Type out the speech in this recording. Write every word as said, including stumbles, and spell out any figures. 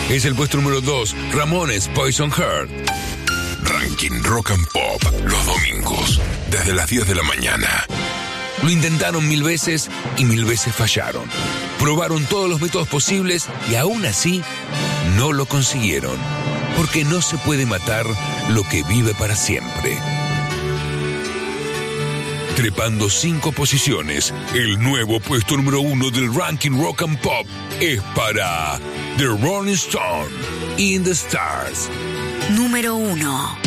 Es el puesto número dos, Ramones, Poison Heart. Ranking Rock and Pop, los domingos, desde las diez de la mañana. Lo intentaron mil veces y mil veces fallaron. Probaron todos los métodos posibles y aún así no lo consiguieron. Porque no se puede matar lo que vive para siempre. Trepando cinco posiciones, el nuevo puesto número uno del Ranking Rock and Pop es para The Rolling Stone, In the Stars. Número uno.